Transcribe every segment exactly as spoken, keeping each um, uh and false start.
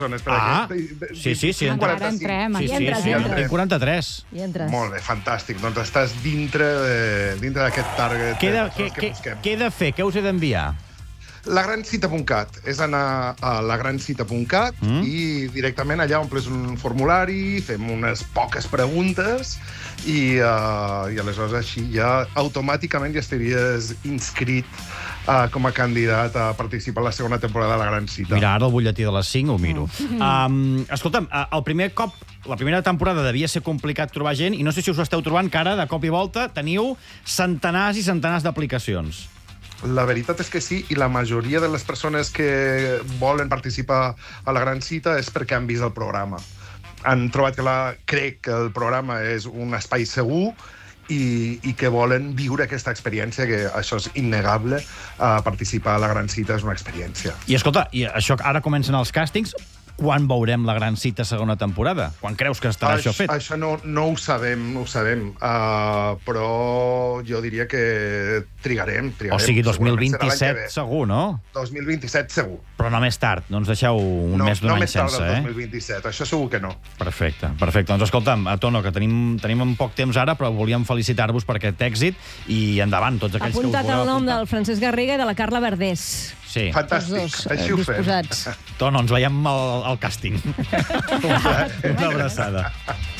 Ah, sí, sí, sí. Encara entrem. Sí, Hi sí, entres, sí, hi en entres. quaranta-tres. Hi entres. Molt bé, fantàstic. Doncs estàs dintre de- dintre d'aquest target. Què he de, de què, persones que què, busquem. què he de fer? Què us he d'enviar? lagrancita punt cat. És anar a lagrancita punt cat Mm. i directament allà omples un formulari, fem unes poques preguntes i, uh, i aleshores així ja automàticament ja estaries inscrit uh, com a candidat a participar a la segona temporada de La Gran Cita. Mira, ara el butlletí de les cinc ho miro. Um, escolta'm, uh, el primer cop, la primera temporada devia ser complicat trobar gent i no sé si us ho esteu trobant, que ara, de cop i volta, teniu centenars i centenars d'aplicacions. La veritat és que sí, i la majoria de les persones que volen participar a La Gran Cita és perquè han vist el programa. Han trobat que la, crec que el programa és un espai segur i, i que volen viure aquesta experiència, que això és innegable. Uh, participar a La Gran Cita és una experiència. I escolta, i això ara comencen els càstings. Quan veurem La Gran Cita segona temporada? Quan creus que estarà Aix, això fet? Això no, no ho sabem, no ho sabem. Uh, però jo diria que trigarem, trigarem. O sigui, dos mil Segurament serà l'any vint-i-set que ve. segur, no? dos mil vint-i-set segur. Però no més tard, no ens deixeu un no, mes d'un no any més tard sense, del eh? dos mil vint-i-set, això segur que no. Perfecte, perfecte. Doncs escolta'm, a Tono, que tenim, tenim un poc temps ara, però volíem felicitar-vos per aquest èxit i endavant, tots aquells que us Apuntat vulgueu el nom apuntar. del Francesc Garriga i de la Carla Verdés. Sí. Fantàstic, Els dos, així eh, ho fem. disposats. Tono, ens veiem al, al càsting. Una abraçada.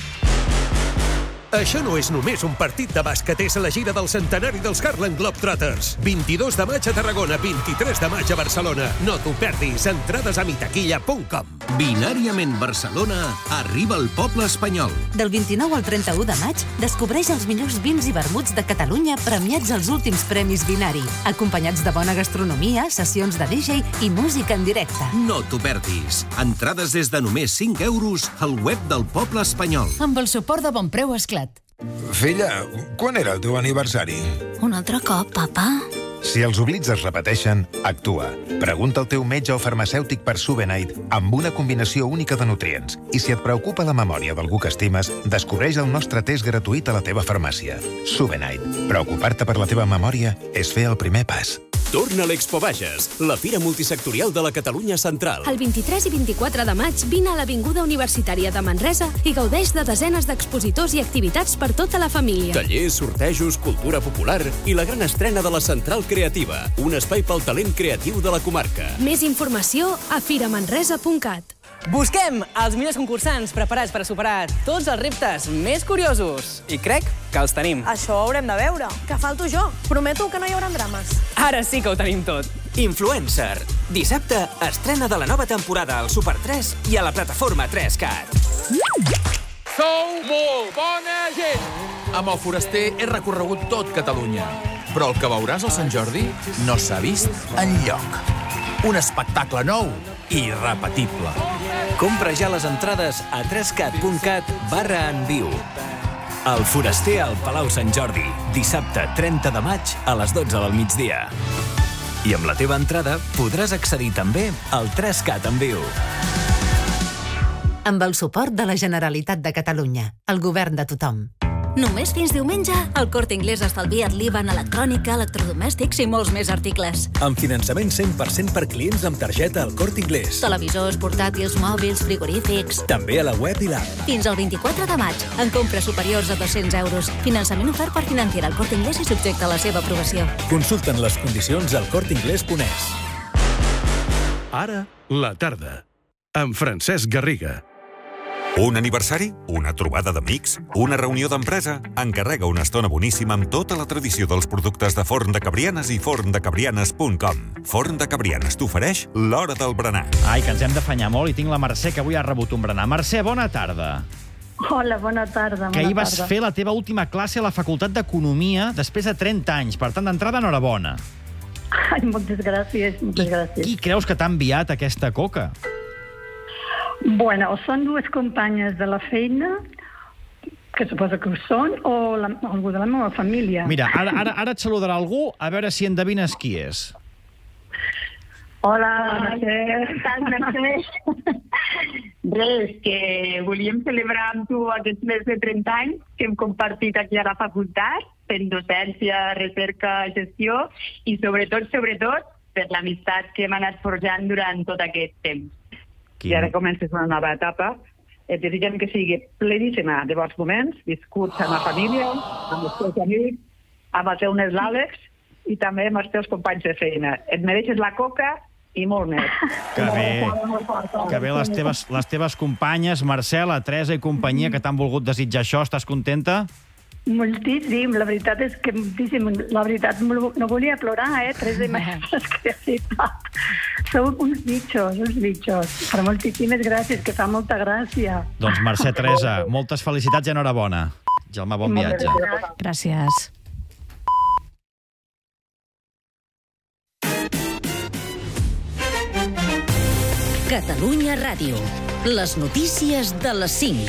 Això no és només un partit de bàsquet, és la gira del centenari dels Harlem Globetrotters. vint-i-dos de maig a Tarragona, vint-i-tres de maig a Barcelona. No t'ho perdis, entrades a mitaquilla punt com. Binàriament Barcelona arriba al poble espanyol. Del vint-i-nou al trenta-u de maig, descobreix els millors vins i vermuts de Catalunya premiats als últims Premis Binari, acompanyats de bona gastronomia, sessions de D J i música en directe. No t'ho perdis. Entrades des de només cinc euros al web del poble espanyol. Amb el suport de Bonpreu Esclat. Filla, quan era el teu aniversari? Un altre cop, papa? Si els oblits es repeteixen, actua. Pregunta al teu metge o farmacèutic per Subenite amb una combinació única de nutrients. I si et preocupa la memòria d'algú que estimes, descobreix el nostre test gratuït a la teva farmàcia. Subenite. Preocupar-te per la teva memòria és fer el primer pas. Torna a l'Expo Bages, la fira multisectorial de la Catalunya Central. El vint-i-tres i vint-i-quatre de maig vine a l'Avinguda Universitària de Manresa i gaudeix de desenes d'expositors i activitats per tota la família. Tallers, sortejos, cultura popular i la gran estrena de la Central Creativa, un espai pel talent creatiu de la comarca. Més informació a firamanresa punt cat. Busquem els millors concursants preparats per superar tots els reptes més curiosos. I crec que els tenim. Això ho haurem de veure. Que falto jo. Prometo que no hi haurà drames. Ara sí que ho tenim tot. Influencer. Dissabte estrena de la nova temporada al Super tres i a la plataforma tres cat. Sou molt bona gent! Amb el Foraster he recorregut tot Catalunya. Però el que veuràs al Sant Jordi no s'ha vist enlloc. Un espectacle nou i irrepetible. Compra ja les entrades a tres cat punt cat barra en viu. El Foraster al Palau Sant Jordi, dissabte trenta de maig a les dotze del migdia. I amb la teva entrada podràs accedir també al tres cat en viu. Amb el suport de la Generalitat de Catalunya, el govern de tothom. Només fins diumenge, el Corte Inglés estalvia't l'I V A en electrònica, electrodomèstics i molts més articles. Amb finançament cent per cent per clients amb targeta al Corte Inglés. Televisors, portàtils, mòbils, frigorífics... També a la web i l'app. Fins al vint-i-quatre de maig, en compres superiors a dos-cents euros. Finançament ofert per Financiera al Corte Inglés i subjecte a la seva aprovació. Consulten les condicions al corte inglés punt es. Ara, la tarda. Amb Francesc Garriga. Un aniversari? Una trobada d'amics? Una reunió d'empresa? Encarrega una estona boníssima amb tota la tradició dels productes de Forn de Cabrianes i forn de cabrianes punt com. Forn de Cabrianes t'ofereix l'hora del berenar. Ai, que ens hem d'afanyar molt i tinc la Mercè, que avui ha rebut un berenar. Mercè, bona tarda. Hola, bona tarda. Que ahir vas fer la teva última classe a la Facultat d'Economia després de trenta anys. Per tant, d'entrada, enhorabona. Ai, moltes gràcies, moltes gràcies. Qui creus que t'ha enviat aquesta coca? Bueno, són dues companyes de la feina, que suposo que ho són, o la, algú de la meva família. Mira, ara, ara, ara et saludarà algú, a veure si endevines qui és. Hola, Mercè. Tal, Mercè? Res, que volíem celebrar amb tu aquests més de trenta anys que hem compartit aquí a la facultat, per docència, recerca, gestió, i sobretot, sobretot, per l'amistat que hem anat forjant durant tot aquest temps. I ara comences una nova etapa. Et desitgem que sigui pleníssima de bons moments, viscuts amb la família, amb els teus amics, amb el teu net l'Àlex i també amb els teus companys de feina. Et mereixes la coca i molt més. Que bé, que bé les teves, les teves companyes, Mercè, la Teresa i companyia, que t'han volgut desitjar això. Estàs contenta? Moltíssim, la veritat és que moltíssim. La veritat, no volia plorar, eh? Teresa i Mercè, que veritat. Sou uns bitxos, uns bitxos. Però moltíssimes gràcies, que fa molta gràcia. Doncs Mercè, Teresa, moltes felicitats i enhorabona. Jaume, bon viatge. Gràcies. Catalunya Ràdio. Les notícies de les cinc.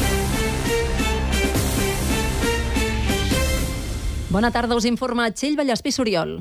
Bona tarda, us informa Txell Vallespí Soriol.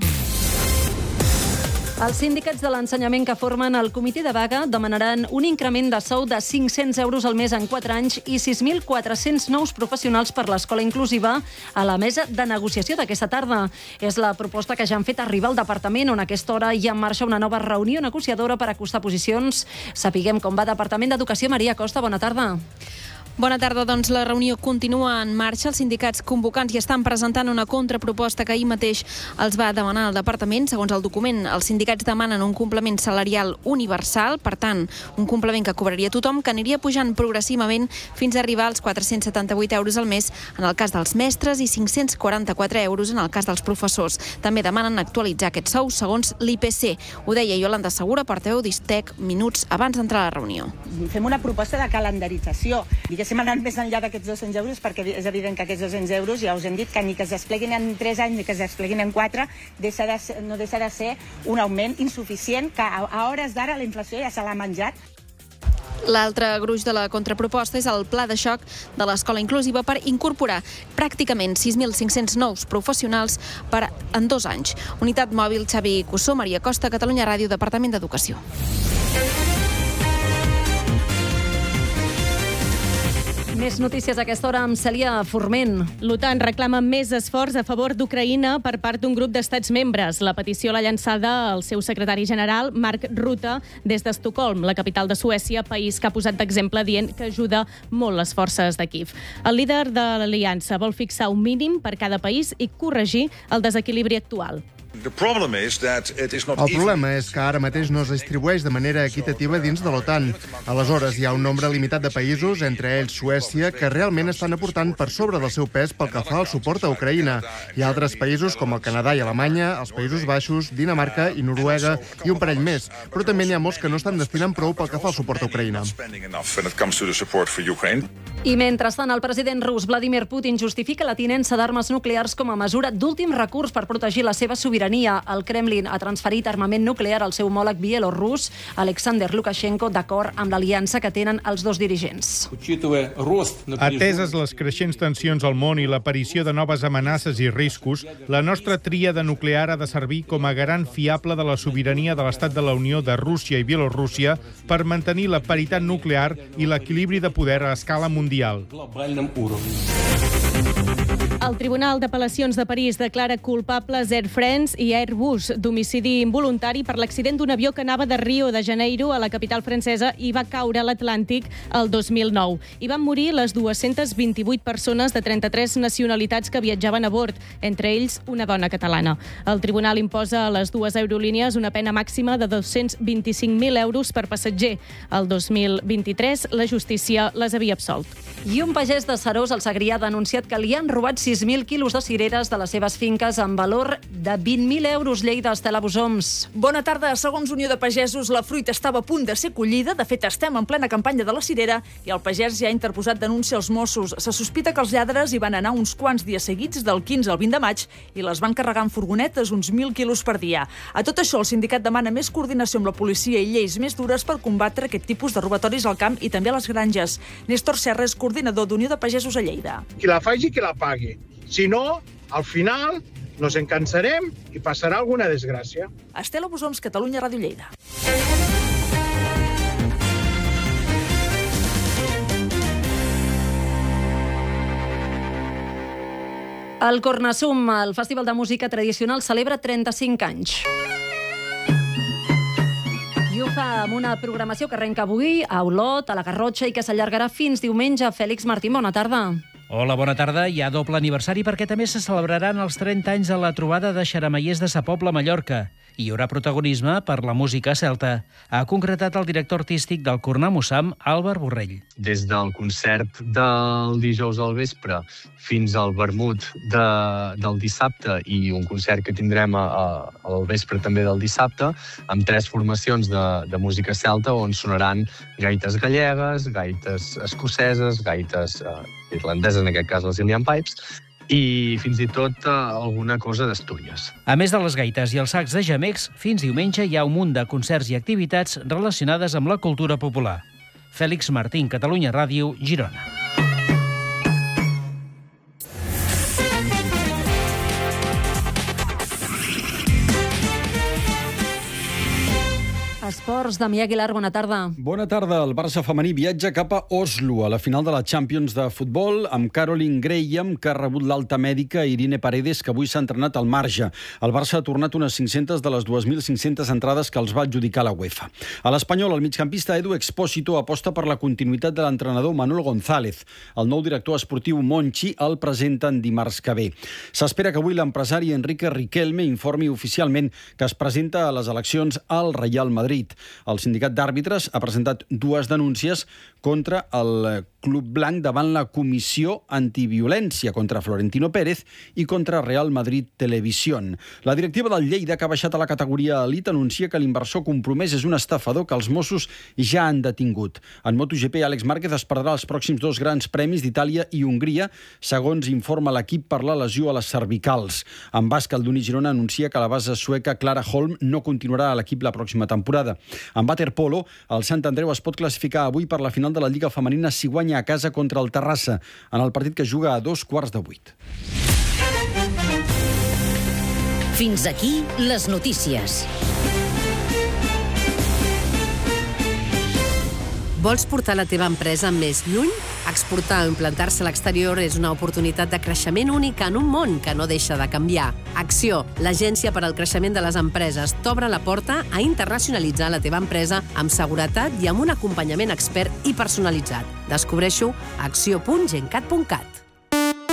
Els sindicats de l'ensenyament que formen el comitè de vaga demanaran un increment de sou de cinc-cents euros al mes en quatre anys i sis mil quatre-cents nous professionals per l'escola inclusiva a la mesa de negociació d'aquesta tarda. És la proposta que ja han fet arribar al departament, on a aquesta hora hi ha en marxa una nova reunió negociadora per acostar posicions. Sapiguem com va Departament d'Educació. Maria Costa, bona tarda. Bona tarda, doncs la reunió continua en marxa. Els sindicats convocants ja estan presentant una contraproposta que ahir mateix els va demanar el departament. Segons el document, els sindicats demanen un complement salarial universal, per tant, un complement que cobraria tothom, que aniria pujant progressivament fins a arribar als quatre-cents setanta-vuit euros al mes en el cas dels mestres i cinc-cents quaranta-quatre euros en el cas dels professors. També demanen actualitzar aquests sous segons l'I P C. Ho deia Iolanda Segura, portaveu d'Istec, minuts abans d'entrar a la reunió. Fem una proposta de calendarització. Diguéssim, hem anat més enllà d'aquests dos-cents euros perquè és evident que aquests dos-cents euros, ja us hem dit, que ni que es despleguin en tres anys ni que es despleguin en quatre, deixa de ser, no deixa de ser un augment insuficient que a, a hores d'ara la inflació ja se l'ha menjat. L'altre gruix de la contraproposta és el pla de xoc de l'escola inclusiva per incorporar pràcticament sis mil cinc-cents nous professionals per en dos anys. Unitat mòbil, Xavi Cussó, Maria Costa, Catalunya Ràdio, Departament d'Educació. Més notícies a aquesta hora amb Cèlia Forment. L'OTAN reclama més esforç a favor d'Ucraïna per part d'un grup d'estats membres. La petició l'ha llançada el seu secretari general, Mark Rutte, des d'Estocolm, la capital de Suècia, país que ha posat d'exemple dient que ajuda molt les forces de Kíev. El líder de l'aliança vol fixar un mínim per cada país i corregir el desequilibri actual. El problema és que ara mateix no es distribueix de manera equitativa dins de l'OTAN. Aleshores, hi ha un nombre limitat de països, entre ells Suècia, que realment estan aportant per sobre del seu pes pel que fa al suport a Ucraïna. Hi ha altres països com el Canadà i Alemanya, els Països Baixos, Dinamarca i Noruega i un parell més, però també n'hi ha molts que no estan destinant prou pel que fa al suport a Ucraïna. I mentrestant, el president rus Vladimir Putin justifica la tinença d'armes nuclears com a mesura d'últim recurs per protegir la seva sobirania. El Kremlin ha transferit armament nuclear al seu homòleg bielorrus, Alexander Lukashenko, d'acord amb l'aliança que tenen els dos dirigents. Ateses les creixents tensions al món i l'aparició de noves amenaces i riscos, la nostra tríada nuclear ha de servir com a garant fiable de la sobirania de l'Estat de la Unió de Rússia i Bielorússia per mantenir la paritat nuclear i l'equilibri de poder a escala mundial. El Tribunal d'Apel·lacions de París declara culpables Air France i Airbus d'homicidi involuntari per l'accident d'un avió que anava de Rio de Janeiro a la capital francesa i va caure a l'Atlàntic el dos mil nou. Hi van morir les dues-centes vint-i-vuit persones de trenta-tres nacionalitats que viatjaven a bord, entre ells una dona catalana. El tribunal imposa a les dues aerolínies una pena màxima de dos-cents vint-i-cinc mil euros per passatger. El dos mil vint-i-tres la justícia les havia absolt. I un pagès de Serós, al Segrià, ha denunciat que li han robat sis mil quilos de cireres de les seves finques amb valor de vint mil euros. Lleida, Estela Bosoms. Bona tarda. Segons Unió de Pagesos, la fruita estava a punt de ser collida. De fet, estem en plena campanya de la cirera i el pagès ja ha interposat denúncia als Mossos. Se sospita que els lladres hi van anar uns quants dies seguits, del quinze al vint de maig, i les van carregar en furgonetes, uns mil quilos per dia. A tot això, el sindicat demana més coordinació amb la policia i lleis més dures per combatre aquest tipus de robatoris al camp i també a les granges. Néstor Serra és coordinador d'Unió de Pagesos a Lleida. Qui la faci, qui la pagui. Si no, al final nos encansarem i passarà alguna desgràcia. Estela Bosoms, Catalunya Ràdio Lleida. El Cornasum, el Festival de Música Tradicional, celebra trenta-cinc anys. I ho fa amb una programació que arrenca avui a Olot, a la Garrotxa i que s'allargarà fins diumenge. Fèlix Martín, bona tarda. Hola, bona tarda. Hi ha doble aniversari perquè també se celebraran els trenta anys de la trobada de xerameiers de Sa Pobla, Mallorca. I hi haurà protagonisme per la música celta. Ha concretat el director artístic del Cornamussam, Àlvar Borrell. Des del concert del dijous al vespre fins al vermut de, del dissabte i un concert que tindrem a, a, al vespre també del dissabte, amb tres formacions de, de música celta on sonaran gaites gallegues, gaites escoceses, gaites eh, irlandeses, en aquest cas les Ilian Pipes, i fins i tot eh, alguna cosa d'Astúries. A més de les gaites i els sacs de gemecs, fins diumenge hi ha un munt de concerts i activitats relacionades amb la cultura popular. Fèlix Martín, Catalunya Ràdio, Girona. Esports, Damià Aguilar, bona tarda. Bona tarda. El Barça femení viatja cap a Oslo, a la final de la Champions de futbol, amb Caroline Graham, que ha rebut l'alta mèdica, i Irine Paredes, que avui s'ha entrenat al marge. El Barça ha tornat unes cinc-centes de les dues mil cinc-centes entrades que els va adjudicar la UEFA. A l'Espanyol, el migcampista Edu Expósito aposta per la continuïtat de l'entrenador Manuel González. El nou director esportiu Monchi el presenten dimarts que ve. S'espera que avui l'empresari Enrique Riquelme informi oficialment que es presenta a les eleccions al Real Madrid. El sindicat d'àrbitres ha presentat dues denúncies contra el Club Blanc davant la Comissió Antiviolència, contra Florentino Pérez i contra Real Madrid Televisión. La directiva del Lleida, que ha baixat a la categoria elit, anuncia que l'inversor compromès és un estafador que els Mossos ja han detingut. En MotoGP, Àlex Márquez es perdrà els pròxims dos grans premis d'Itàlia i Hongria, segons informa l'equip per la lesió a les cervicals. En bàsquet, el Duni Girona anuncia que la base sueca Clara Holm no continuarà a l'equip la pròxima temporada. En waterpolo, el Sant Andreu es pot classificar avui per la final de la Lliga Femenina si guanya a casa contra el Terrassa, en el partit que juga a dos quarts de vuit. Fins aquí les notícies. Vols portar la teva empresa més lluny? Exportar o implantar-se a l'exterior és una oportunitat de creixement única en un món que no deixa de canviar. Acció, l'agència per al creixement de les empreses, t'obre la porta a internacionalitzar la teva empresa amb seguretat i amb un acompanyament expert i personalitzat. Descobreixo a acció punt gencat punt cat.